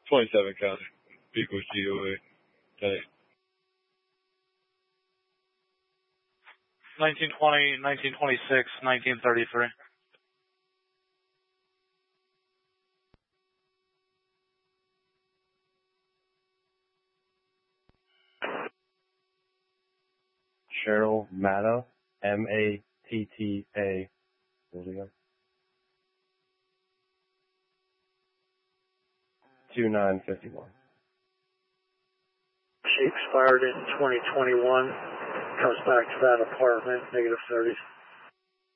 27 County. Vehicle GOA. 1920, 1926, 1933. Cheryl Matta, M-A-T-T-A. 2951. She expired in 2021. Comes back to that apartment, -30s.